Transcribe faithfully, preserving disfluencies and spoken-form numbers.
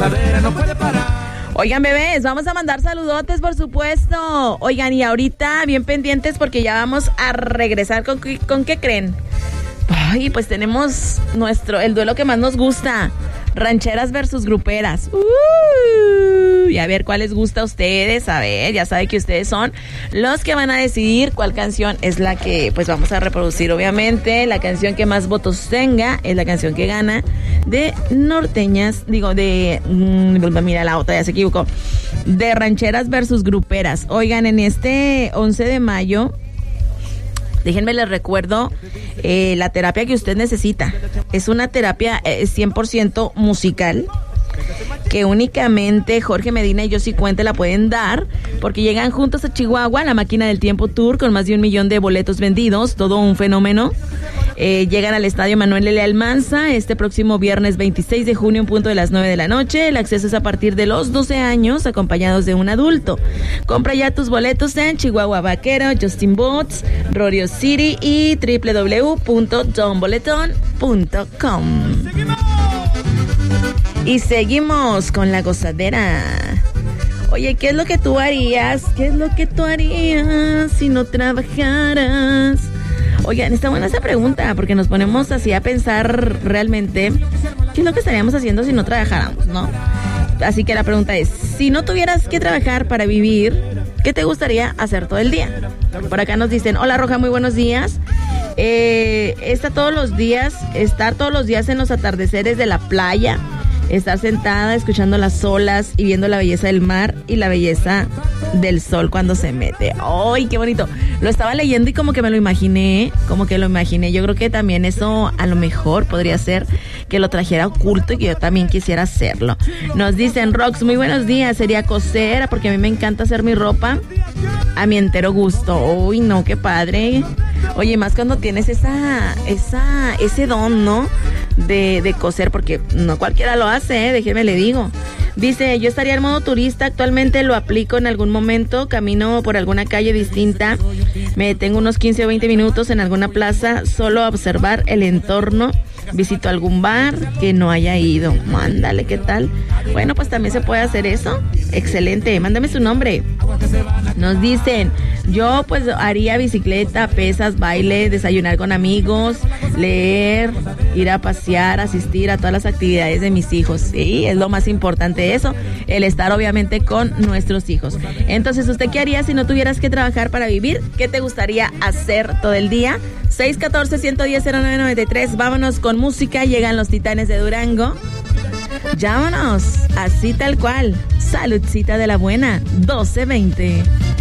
Oigan, bebés, vamos a mandar saludotes, por supuesto. Oigan, y ahorita bien pendientes porque ya vamos a regresar. ¿Con, con qué creen? Ay, pues tenemos nuestro, el duelo que más nos gusta. Rancheras versus gruperas. Uh, y a ver cuál les gusta a ustedes. A ver, ya saben que ustedes son los que van a decidir cuál canción es la que pues vamos a reproducir. Obviamente, la canción que más votos tenga es la canción que gana. De norteñas, digo, de... Mmm, mira, la otra ya se equivocó. De rancheras versus gruperas. Oigan, en este once de mayo... Déjenme les recuerdo eh, la terapia que usted necesita. Es una terapia eh, cien por ciento musical que únicamente Jorge Medina y Yossi Cuente la pueden dar porque llegan juntos a Chihuahua, la Máquina del Tiempo Tour, con más de un millón de boletos vendidos, todo un fenómeno. Eh, llegan al Estadio Manuel L. Almanza este próximo viernes veintiséis de junio, en punto de las nueve de la noche. El acceso es a partir de los doce años, acompañados de un adulto. Compra ya tus boletos en Chihuahua Vaquero, Justin Bots, Rodeo City y doble u doble u doble u punto don boletón punto com. Y seguimos con la gozadera. Oye, ¿qué es lo que tú harías? ¿Qué es lo que tú harías si no trabajaras? Oigan, está buena esa pregunta, porque nos ponemos así a pensar realmente qué es lo que estaríamos haciendo si no trabajáramos, ¿no? Así que la pregunta es, si no tuvieras que trabajar para vivir, ¿qué te gustaría hacer todo el día? Por acá nos dicen, hola Roja, muy buenos días. Eh, está todos los días, estar todos los días en los atardeceres de la playa, estar sentada escuchando las olas y viendo la belleza del mar y la belleza del sol cuando se mete. ¡Ay, qué bonito! Lo estaba leyendo y como que me lo imaginé, como que lo imaginé. Yo creo que también eso a lo mejor podría ser que lo trajera oculto y que yo también quisiera hacerlo. Nos dicen, Rox, muy buenos días. Sería coser, porque a mí me encanta hacer mi ropa a mi entero gusto. ¡Uy, no, qué padre! Oye, más cuando tienes esa, esa, ese don, ¿no? De, de coser, porque no cualquiera lo hace, ¿eh? Déjeme le digo. Dice, yo estaría en modo turista, actualmente lo aplico en algún momento, camino por alguna calle distinta, me detengo unos quince o veinte minutos en alguna plaza, solo a observar el entorno, visito algún bar que no haya ido. Mándale, ¿qué tal? Bueno, pues también se puede hacer eso. Excelente, mándame su nombre. Nos dicen, yo pues haría bicicleta, pesas, baile, desayunar con amigos, leer, ir a pasear, asistir a todas las actividades de mis hijos. Sí, es lo más importante eso, el estar obviamente con nuestros hijos. Entonces, ¿usted qué haría si no tuvieras que trabajar para vivir? ¿Qué te gustaría hacer todo el día? seis uno cuatro, uno uno cero, cero nueve nueve tres. Vámonos con música, llegan los Titanes de Durango. Llámanos, así tal cual. Saludcita de la buena, doce veinte.